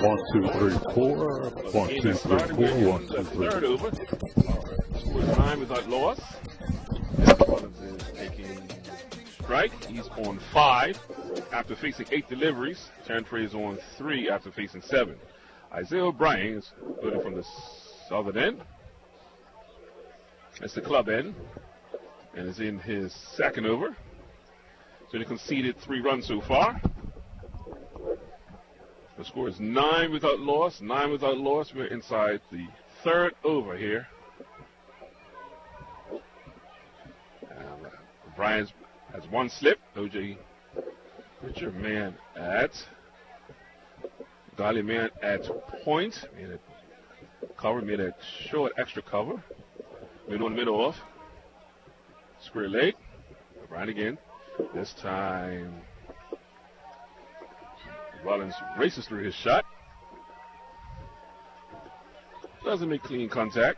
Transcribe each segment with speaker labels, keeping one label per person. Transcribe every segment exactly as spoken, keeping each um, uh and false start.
Speaker 1: One, two, three, four. One, two, three, four. One, two, three.
Speaker 2: Third over. Score is nine without loss. Rollins is taking strike. He's on five after facing eight deliveries. Turnfrey is on three after facing seven. Isaiah O'Brien is looking from the southern end. It's the club end, and is in his second over. So he conceded three runs so far. The score is nine without loss. Nine without loss. We're inside the third over here. Um, O'Brien has one slip. O J Richard man at Golly man at point. Made it cover. Made a short extra cover. Made on the middle off. Square leg. O'Brien again. This time Rollins races through his shot. Doesn't make clean contact.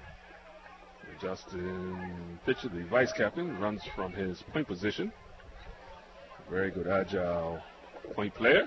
Speaker 2: Justin Pitcher, the vice captain, runs from his point position. Very good, agile point player.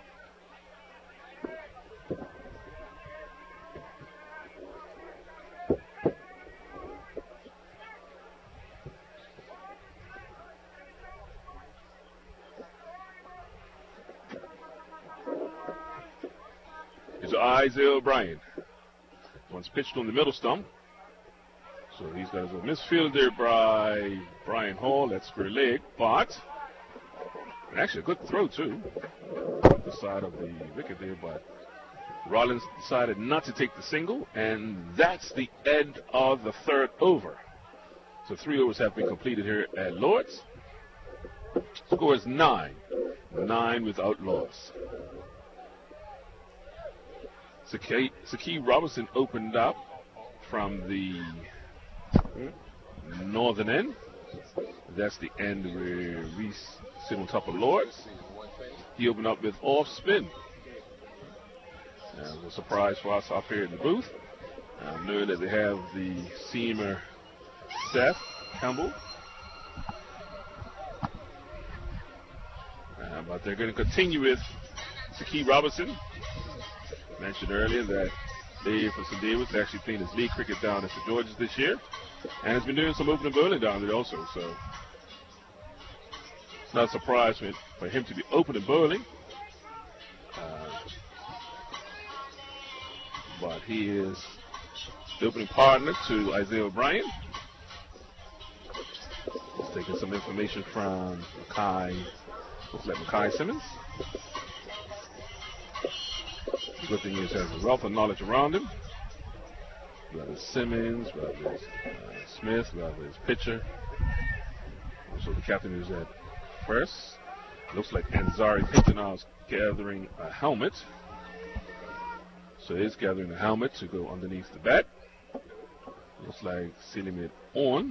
Speaker 2: It's Isaiah O'Brien. Once pitched on the middle stump. So he's got his little misfield there by Brian Hall. That's square leg, but actually a good throw too. The side of the wicket there, but Rollins decided not to take the single, and that's the end of the third over. So three overs have been completed here at Lords. Score is nine. Nine without loss. Saki, Saki Robinson opened up from the northern end. That's the end where we sit on top of Lords. He opened up with off spin. Uh, it was a surprise for us up here in the booth. I uh, know that they have the seamer Seth Campbell. Uh, but they're going to continue with Saki Robinson. Mentioned earlier that Dave from Saint David's actually playing his league cricket down at the Georges this year, and has been doing some opening bowling down there also. So it's not a surprise for, for him to be opening bowling. Uh, but he is the opening partner to Isaiah O'Brien. He's taking some information from Mackay, looks like Mackay Simmons. The good thing is he has a wealth of knowledge around him. Whether it's Simmons, whether it's uh, Smith, whether it's Pitcher. Also the captain is at first. Looks like Anzari Pitcher now is gathering a helmet. So he's gathering a helmet to go underneath the bat. Looks like sealing it on.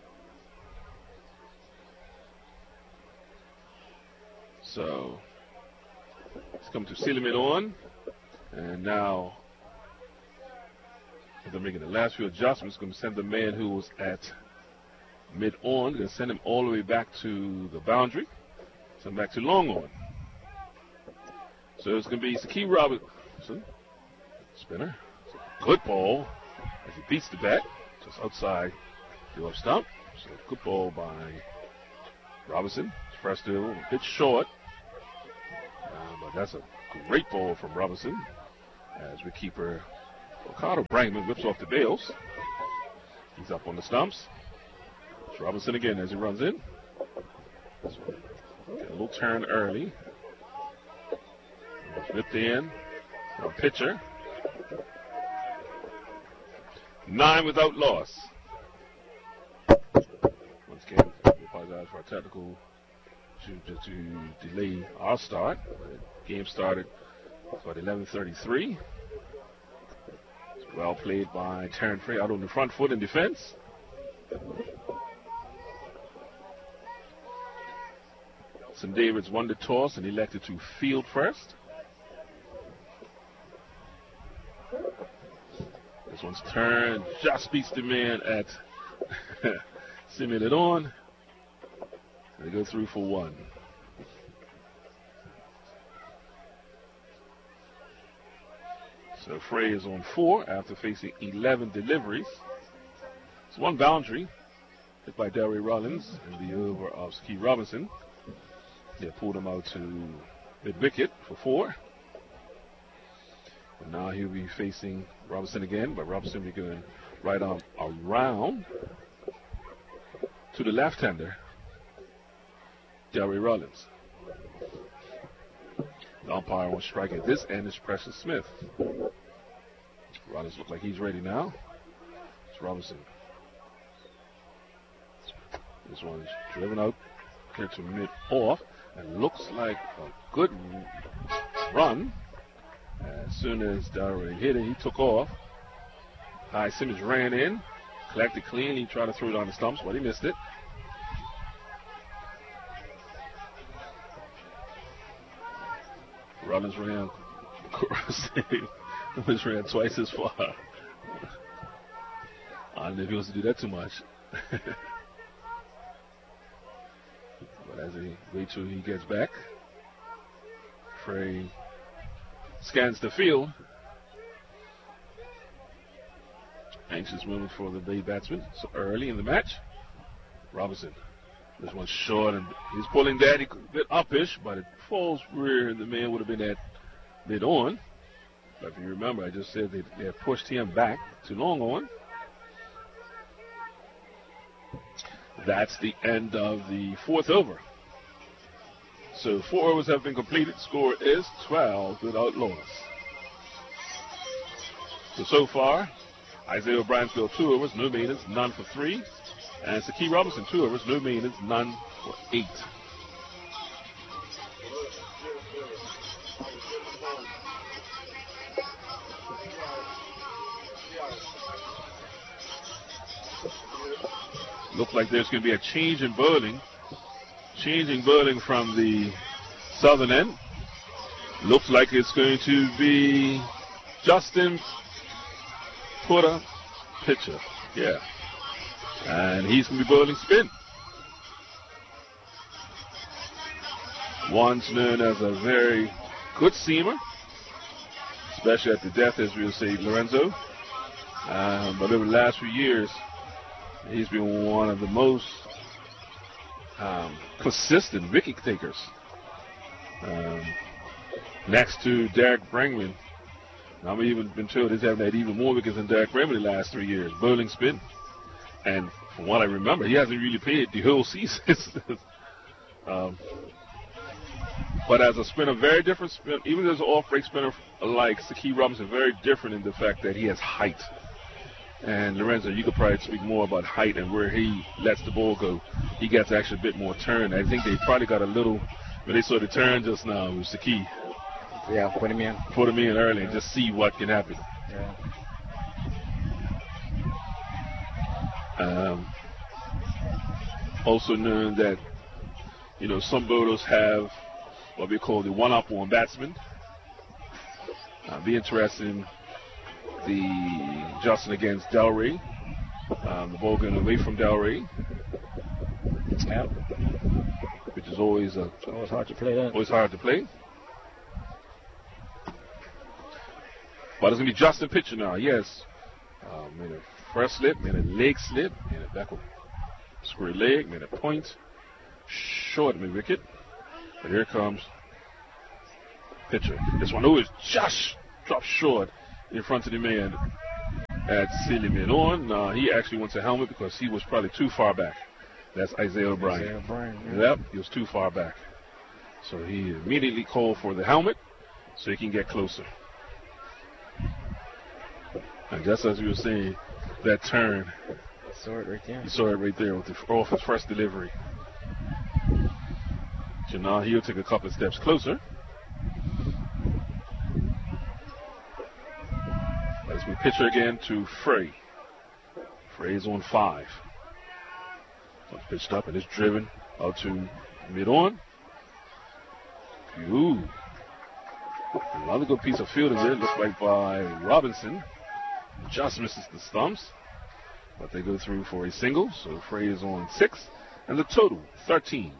Speaker 2: So it's come to sealing it on. And now they're making the last few adjustments. Going to send the man who was at mid-on. Going to send him all the way back to the boundary. Send him back to long on. So it's going to be Saki Robinson. Spinner. Good ball as he beats the bat. Just outside the off stump. So good ball by Robinson. First deal, pitch short. Uh, but that's a great ball from Robinson. As wicketkeeper Ricardo Brangman whips off the bails. He's up on the stumps. It's Robinson again as he runs in. So, get a little turn early. Whipped in. A pitcher. Nine without loss. Once again, we apologize for our technical to, to delay our start. The game started at eleven thirty-three. Well played by Turnfrey out on the front foot in defense. Saint David's won the toss and elected to field first. This one's turned, just beats the man at simming it on. They go through for one. So Frey is on four after facing eleven deliveries. It's one boundary hit by Delray Rollins in the over of Ski Robinson. They pulled him out to mid wicket for four. And now he'll be facing Robinson again, but Robinson will be going right on around to the left-hander, Delray Rollins. The umpire will strike at this end is Precious Smith. Rollins looks like he's ready now. It's Robinson. This one is driven out here to mid-off and looks like a good run. As soon as Delray hit it, he took off. High Simmons ran in, collected clean. He tried to throw it on the stumps, but he missed it. Rollins ran, Rollins ran twice as far. I don't know if he wants to do that too much. But as he waits till he gets back, Frey scans the field. Anxious moment for the Bay batsman. So early in the match, Robinson. This one's short and he's pulling that. He could bit uppish, but it falls where the man would have been at mid on. But if you remember, I just said they, they had pushed him back to long on. That's the end of the fourth over. So four overs have been completed. Score is twelve without loss. So, so far, Isaiah O'Brien filled two overs, no maintenance, none for three. And Saki Robinson, two overs, no maintenance, none for eight. Looks like there's going to be a change in bowling. Changing bowling from the southern end. Looks like it's going to be Justin Porter, pitcher. Yeah. And he's going to be bowling spin. Once known as a very good seamer, especially at the death, as we'll say, Lorenzo. Um, but over the last few years, he's been one of the most um, consistent wicket takers. Um, next to Derek Brangman. I've even been told he's having had even more wickets than Derek Brangman in the last three years, bowling spin. And from what I remember, he hasn't really played the whole season. um, but as a spinner, very different spin. Even as an off-break spinner like Saki Robinson, very different in the fact that he has height. And Lorenzo, you could probably speak more about height and where he lets the ball go. He gets actually a bit more turn. I think they probably got a little, when they saw the turn just now, it was Saki.
Speaker 3: Yeah, put him in.
Speaker 2: Put him in early and just see what can happen.
Speaker 3: Yeah.
Speaker 2: Um, also known that, you know, some bowlers have what we call the one-up on batsman. Uh, be interested in the Justin against Delray. Um, the ball going away from Delray.
Speaker 3: Yep.
Speaker 2: Which is always a,
Speaker 3: it's always hard to play that.
Speaker 2: Always hard to play. But it's going to be Justin pitcher now. Yes. Uh, made a first slip, made a leg slip, made a backward square leg, made a point. Short mid wicket. But here comes pitcher. This one always just dropped short in front of the man at silly mid on. Uh, he actually wants a helmet because he was probably too far back. That's Isaiah O'Brien.
Speaker 3: Isaiah O'Brien, yeah.
Speaker 2: Yep, he was too far back. So he immediately called for the helmet so he can get closer. And just as we were saying, that turn.
Speaker 3: You saw it right there.
Speaker 2: You saw it right there with the, off his first delivery. So now he'll take a couple of steps closer. As we pitcher again to Frey. Frey's on five. So it's pitched up and it's driven out to mid on. Ooh. Another good piece of fielding there, looks like by Robinson. Just misses the stumps. But they go through for a single. So Frey is on six. And the total, thirteen.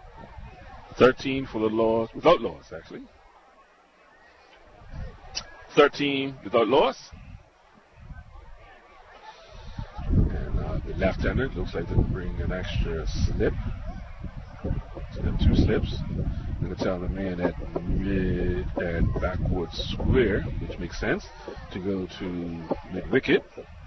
Speaker 2: thirteen for the loss, without loss actually. thirteen without loss. And uh, the left-hander looks like they'll bring an extra slip. So they have two slips. I'm going to tell the man at mid and backward square, which makes sense, to go to mid-wicket.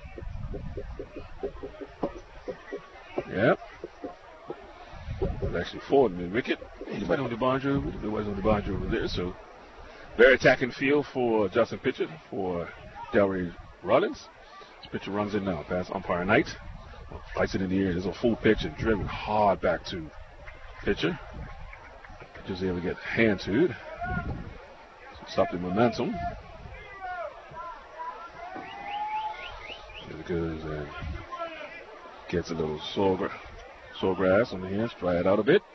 Speaker 2: Yep. Well, actually forward mid-wicket. Anybody on the boundary? Nobody's on the boundary over there, so very attacking field for Justin Pitcher, for Delray Rollins. This pitcher runs in now, past umpire Knight. Flights it in the air. There's a full pitch and driven hard back to pitcher. Pitcher's able to get hand to it. Stop the momentum. There it goes and gets a little sore, sore grass on the hands. Dry it out a bit.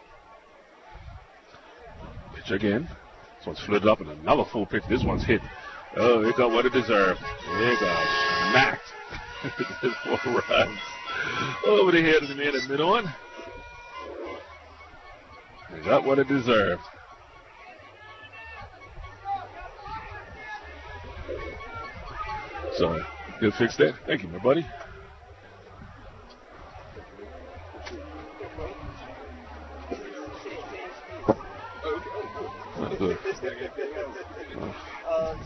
Speaker 2: Pitch again. This one's flipped up and another full pitch. This one's hit. Oh, it got what it deserved. It got smacked. Four runs over the head of the man at mid-on. It got what it deserved. So, good fix that. Thank you, my buddy. Not good. Uh,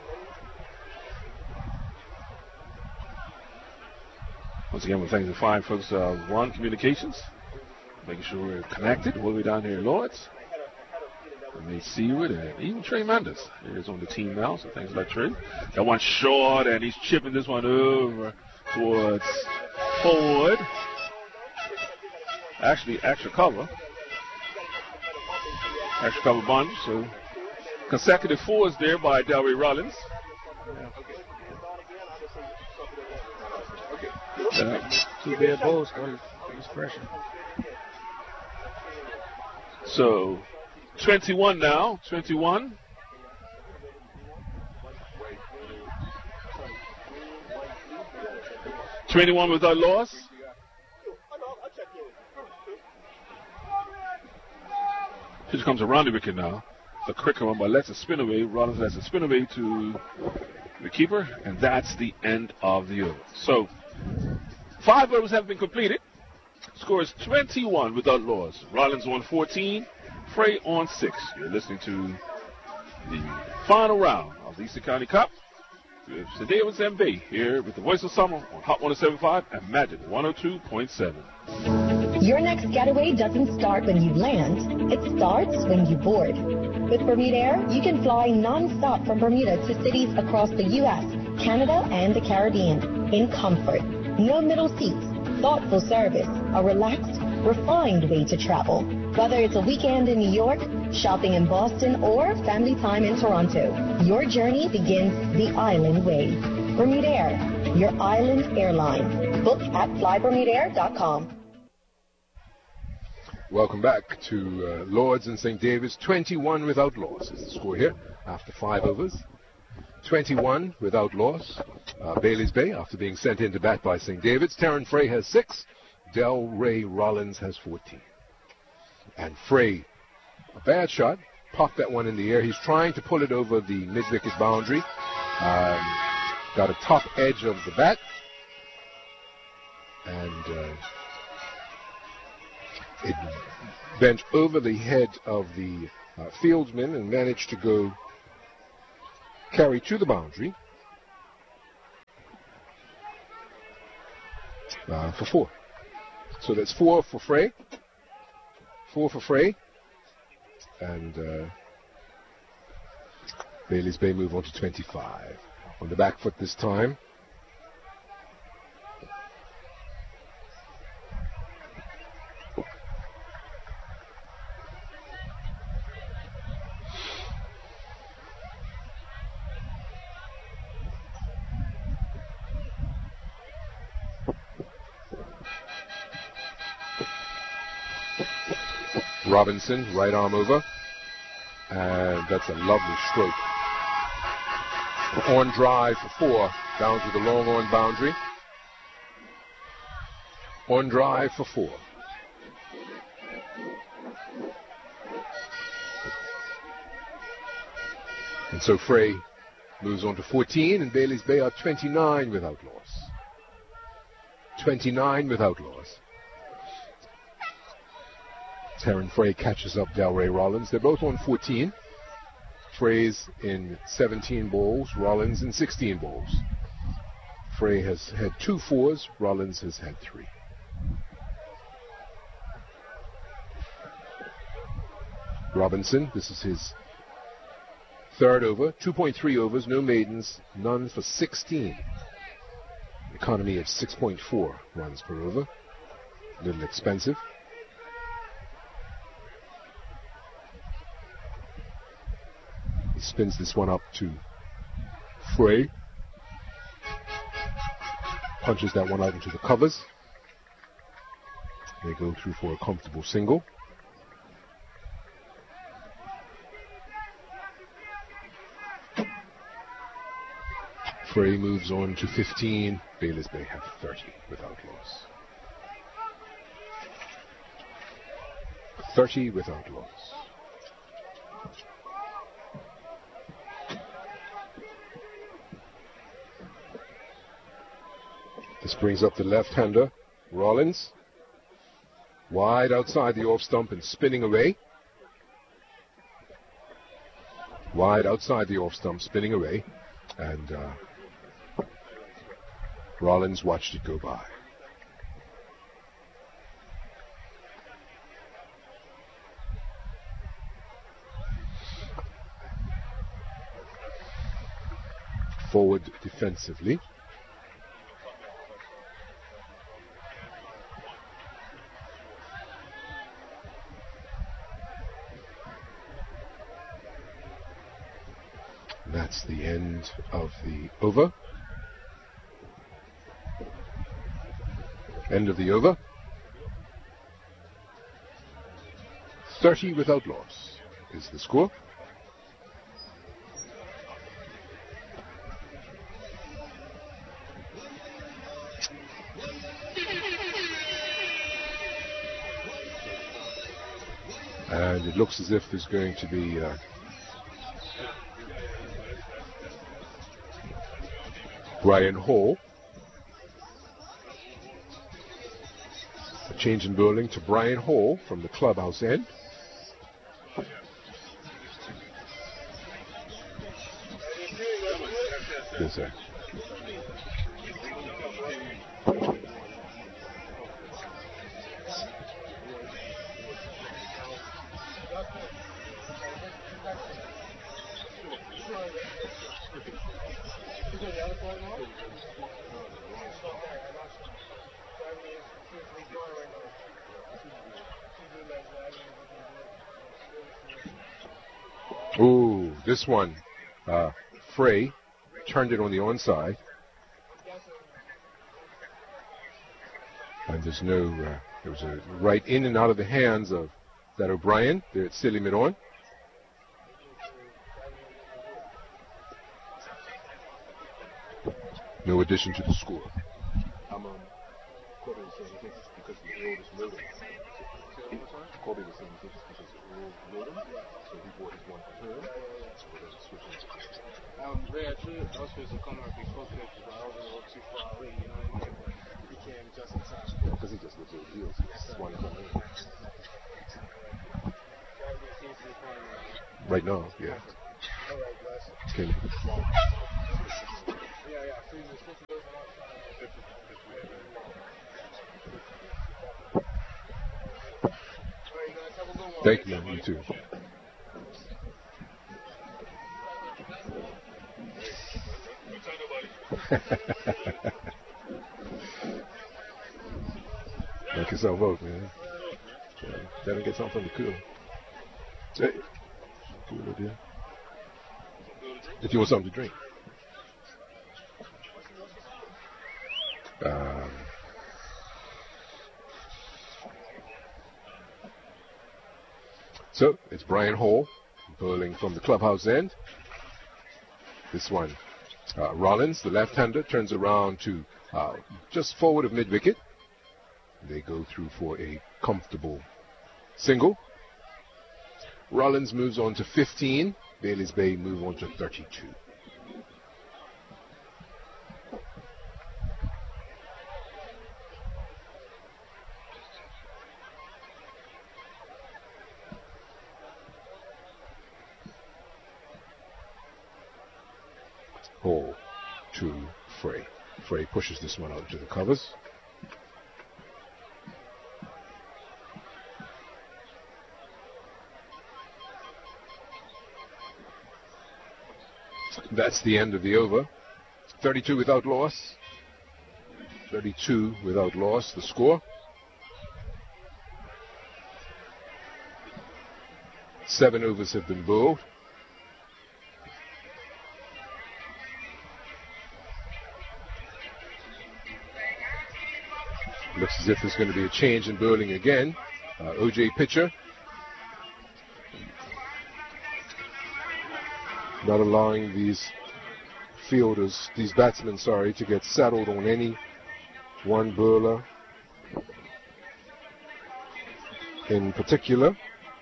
Speaker 2: Once again, we're thanking the fine folks of uh, One Communications, making sure we're connected all the way down here in Lords. And Nate Seaward and even Trey Mendes is on the team now, so thanks a lot, Trey. Got one short, and he's chipping this one over towards forward. Actually, extra cover. Extra cover bunch, so consecutive fours there by Delray Rollins.
Speaker 3: Yeah. Two bad balls, he's pressure.
Speaker 2: So, twenty-one now, twenty-one. twenty-one without loss. Pitch comes around the wicket now. The quicker one, but lets it spin away. Rollins lets it spin away to the keeper, and that's the end of the over. So, five overs have been completed. Score is twenty-one without loss. Rollins on fourteen, Frey on six. You're listening to the final round of the Eastern County Cup with Saint David's M B here with the Voice of Summer on Hot one oh seven point five and Magic one oh two point seven.
Speaker 4: Your next getaway doesn't start when you land. It starts when you board. With Bermuda Air, you can fly non-stop from Bermuda to cities across the U S, Canada, and the Caribbean in comfort. No middle seats, thoughtful service, a relaxed, refined way to travel. Whether it's a weekend in New York, shopping in Boston, or family time in Toronto, your journey begins the island way. Bermuda Air, your island airline. Book at fly bermuda air dot com.
Speaker 5: Welcome back to uh, Lords and Saint David's. twenty-one without loss is the score here after five overs. twenty-one without loss. Uh, Bailey's Bay after being sent in to bat by Saint David's. Terran Frey has six. Delray Rollins has fourteen. And Frey, a bad shot, popped that one in the air. He's trying to pull it over the mid-wicket boundary. Um, got a top edge of the bat. And uh, it bent over the head of the uh, fieldsman and managed to go carry to the boundary uh, for four. So that's four for Frey. Four for Frey. And uh, Bailey's Bay move on to twenty-five. On the back foot this time. Robinson, right arm over, and that's a lovely stroke. On drive for four, down to the long on boundary. On drive for four. And so Frey moves on to fourteen, and Bailey's Bay are twenty-nine without loss. twenty-nine without loss. Terran Frey catches up Delray Rollins. They're both on fourteen. Frey's in seventeen balls, Rollins in sixteen balls. Frey has had two fours, Rollins has had three. Robinson, this is his third over, two point three overs, no maidens, none for sixteen. Economy of six point four runs per over. A little expensive. He spins this one up to Frey. Punches that one out into the covers. They go through for a comfortable single. Frey moves on to fifteen. Bailey's Bay have thirty without loss. thirty without loss. This brings up the left-hander, Rollins. Wide outside the off stump and spinning away. Wide outside the off stump, spinning away. And uh, Rollins watched it go by. Forward defensively. That's the end of the over. End of the over. thirty without loss is the score. And it looks as if there's going to be uh, Brian Hall. A change in bowling to Brian Hall from the clubhouse end. There's a Ooh, this one, uh, Frey turned it on the onside. And there's no, uh, there was a right in and out of the hands of that O'Brien there at silly mid-on. No addition to the score. I'm um, Corbin was saying he thinks it's because the world is loading. Corbin was saying he thinks it's because the world is loading. So he bought his one for him. So we're going to switch it.
Speaker 3: Um, Ray, actually, I was supposed to come out before that, but I was a little too far away, you know what I mean? But he came just in time.
Speaker 5: Yeah, because he just lives over deals. He's one coming in. Right now, yeah.
Speaker 3: All right, bless.
Speaker 5: Okay.
Speaker 3: Yeah, yeah, so he was supposed to go for
Speaker 5: Thank you, man. You too. Make yourself vote, man. Yeah, better get something to cool. Say, cool idea. If you want something to drink. Um, so it's Brian Hall bowling from the clubhouse end. This one, uh, Rollins, the left-hander, turns around to uh, just forward of mid-wicket. They go through for a comfortable single. Rollins moves on to fifteen. Bailey's Bay move on to thirty-two. Hall to Frey. Frey pushes this one out to the covers. That's the end of the over. thirty-two without loss. thirty-two without loss, the score. Seven overs have been bowled. Looks as if there's going to be a change in bowling again. Uh, O J Pitcher not allowing these fielders, these batsmen, sorry, to get settled on any one bowler in particular.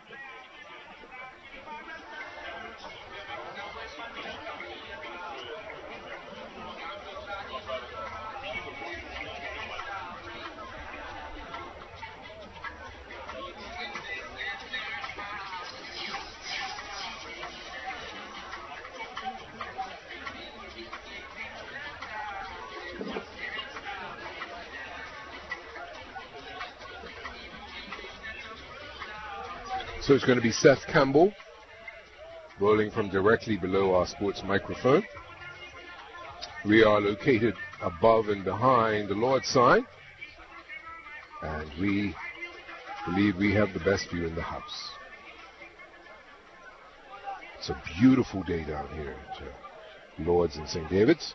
Speaker 5: So it's going to be Seth Campbell bowling from directly below our sports microphone. We are located above and behind the Lord's sign, and we believe we have the best view in the house. It's a beautiful day down here at uh, Lord's and Saint David's.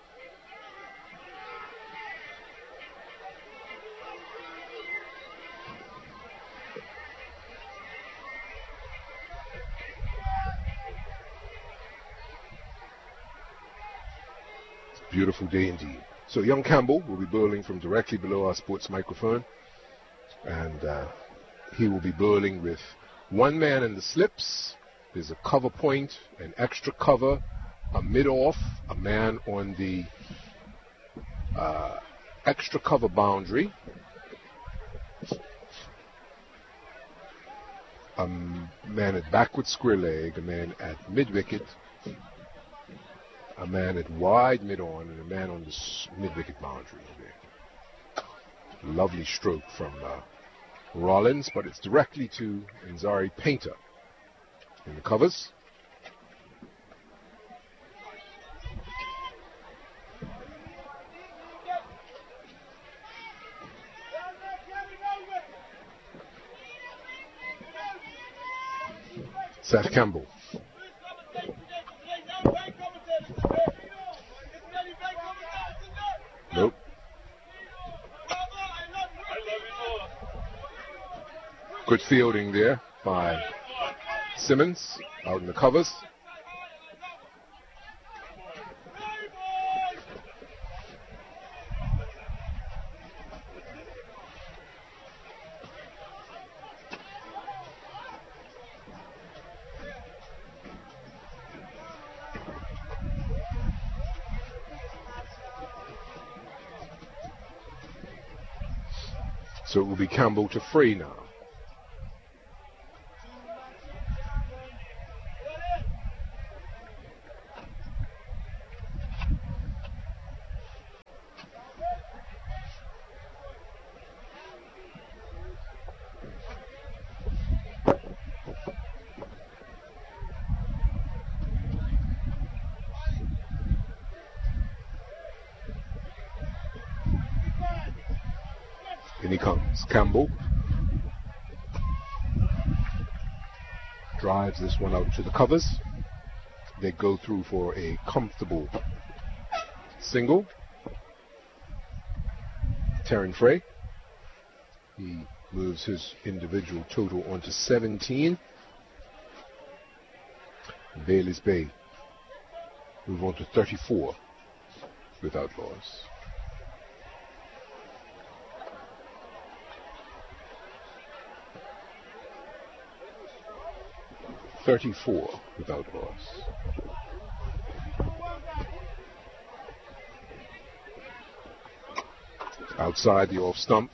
Speaker 5: Beautiful day indeed. So young Campbell will be bowling from directly below our sports microphone, and uh, he will be bowling with one man in the slips. There's a cover point, an extra cover, a mid-off, a man on the uh, extra cover boundary, a man at backward square leg, a man at mid-wicket, a man at wide mid-on, and a man on the mid-wicket boundary. Lovely stroke from uh, Rollins, but it's directly to Nzari Painter in the covers. Seth Campbell. Nope. Good fielding there by Simmons out in the covers. So it will be Campbell to Free now. In he comes, Campbell. Drives this one out to the covers. They go through for a comfortable single. Terran Frey. He moves his individual total onto seventeen. Bayliss Bay move on to thirty-four without loss. thirty-four without loss. Outside the off stump.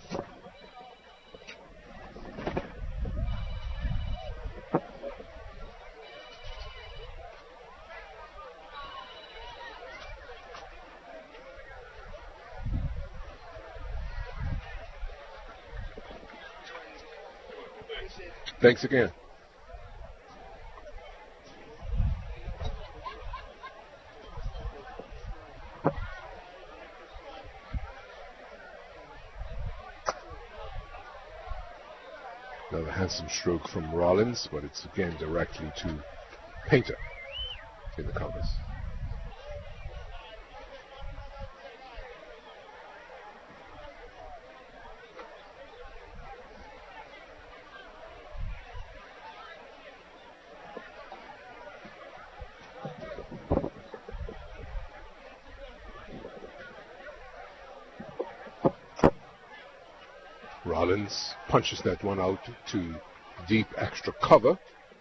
Speaker 5: Thanks again. Another handsome stroke from Rollins, but it's again directly to Painter in the covers. Rollins punches that one out to deep extra cover.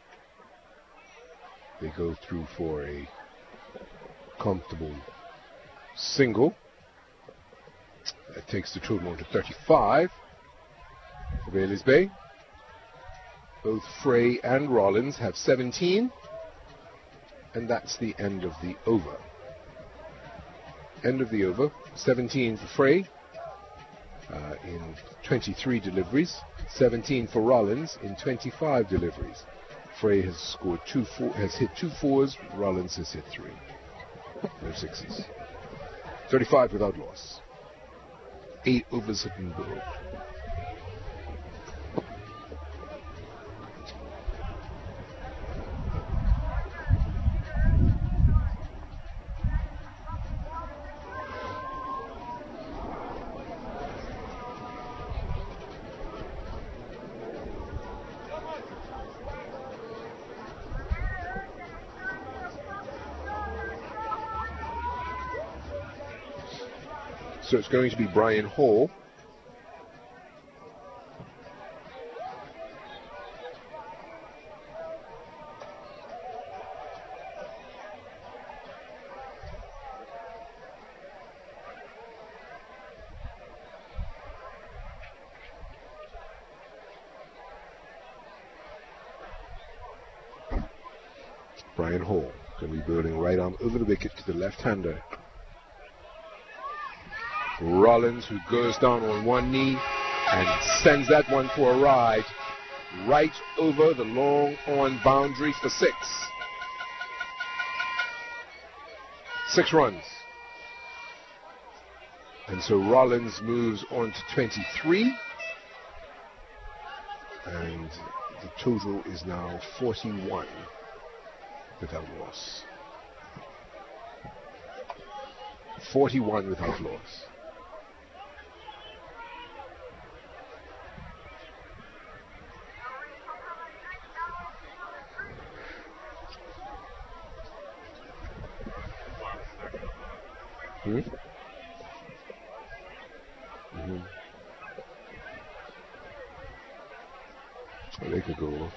Speaker 5: They go through for a comfortable single. That takes the total on to thirty-five for Bailey's Bay. Both Frey and Rollins have seventeen, and that's the end of the over. End of the over, seventeen for Frey uh, in twenty-three deliveries, seventeen for Rollins in twenty-five deliveries. Frey has scored two four, has hit two fours, Rollins has hit three. No sixes. thirty-five without loss. Eight overs have been bowled. So it's going to be Brian Hall. Brian Hall going to be bowling right arm over the wicket to the left-hander. Rollins, who goes down on one knee and sends that one for a ride right over the long on boundary for six. Six runs. And so Rollins moves on to twenty-three. And the total is now forty-one without loss. forty-one without loss. Hmm? Mm-hmm. So they could go off.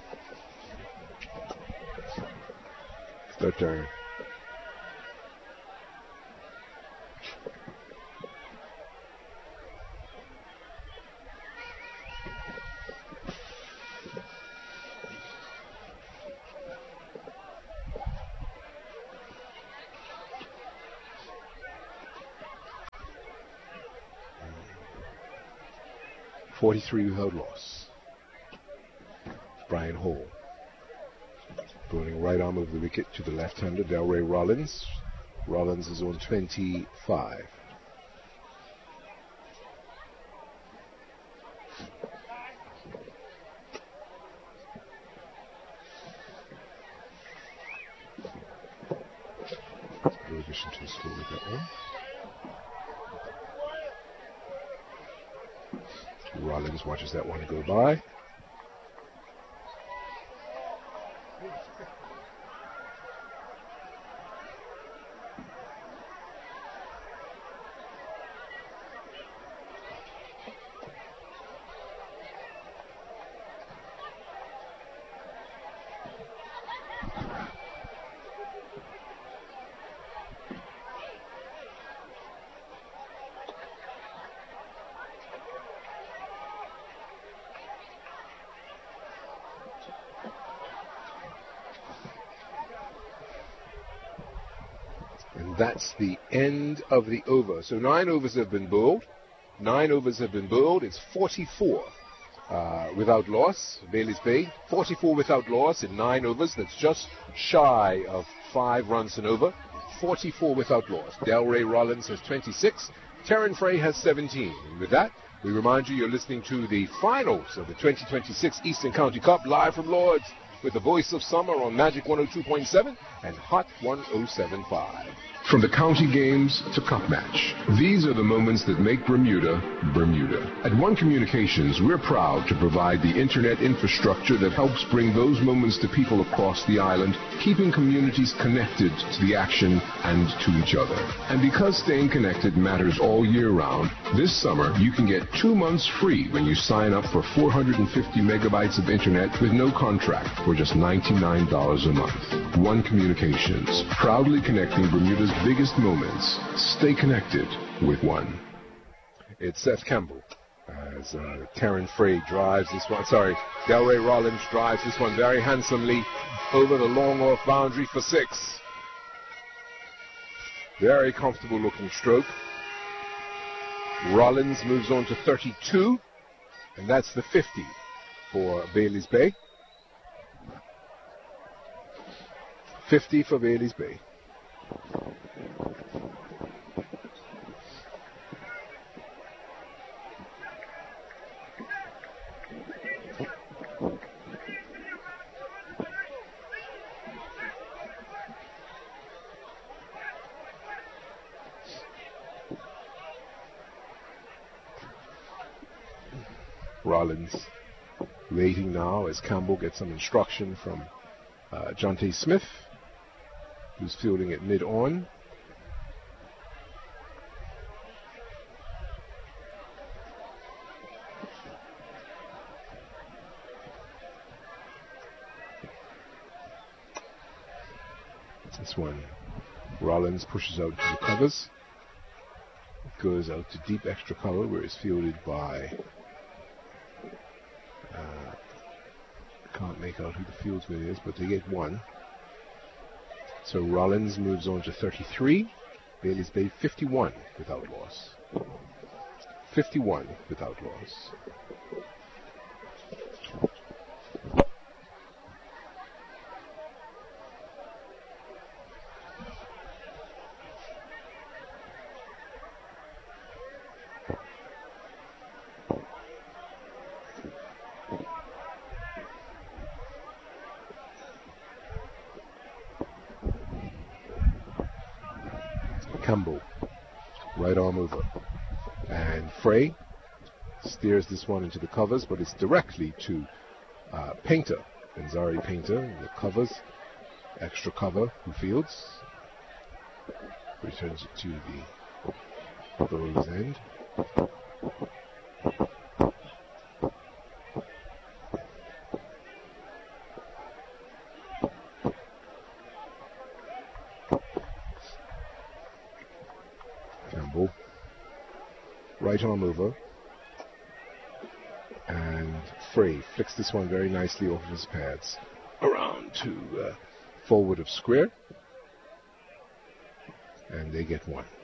Speaker 5: It's their turn. forty-three without loss. Brian Hall. Bowling right arm over the wicket to the left-hander, Delray Rollins. Rollins is on twenty-five. No addition to the score with that one. Rollins watches that one go by. That's the end of the over. So nine overs have been bowled. Nine overs have been bowled. It's forty-four uh, without loss. Bailey's Bay, forty-four without loss in nine overs. That's just shy of five runs and over. forty-four without loss. Delray Rollins has twenty-six. Terran Frey has seventeen. And with that, we remind you you're listening to the finals of the twenty twenty-six Eastern County Cup live from Lords with the voice of summer on Magic one oh two point seven and Hot one oh seven point five.
Speaker 6: From the county games to cup match, these are the moments that make Bermuda, Bermuda. At One Communications, we're proud to provide the internet infrastructure that helps bring those moments to people across the island, keeping communities connected to the action and to each other. And because staying connected matters all year round, this summer you can get two months free when you sign up for four hundred fifty megabytes of internet with no contract for just ninety-nine dollars a month. One Communications, proudly connecting Bermuda's biggest moments. Stay connected with One.
Speaker 5: It's Seth Campbell as uh, Terran Frey drives this one. Sorry, Delray Rollins drives this one very handsomely over the long off boundary for six. Very comfortable looking stroke. Rollins moves on to thirty-two, and that's the fifty for Bailey's Bay. fifty for Bailey's Bay. Rollins waiting now as Campbell gets some instruction from uh, Jonte Smith, who's fielding at mid-on. This one, Rollins pushes out to the covers. Goes out to deep extra cover where it's fielded by Uh, can't make out who the fields with is, but they get one. So Rollins moves on to thirty-three. Bailey's Bay fifty-one without loss. fifty-one without loss. Campbell, right arm over. And Frey steers this one into the covers, but it's directly to uh, Painter, Benzari Painter, in the covers, extra cover, who fields. Returns it to the bowler's end. Right arm over, and Frey flicks this one very nicely off of his pads around to uh, forward of square, and they get one.